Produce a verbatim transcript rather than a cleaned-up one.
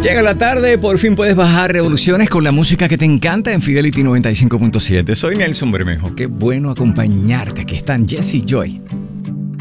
Llega la tarde, por fin puedes bajar revoluciones con la música que te encanta en Fidelity noventa y cinco punto siete. Soy Nelson Bermejo, qué bueno acompañarte. Aquí están Jesse Joy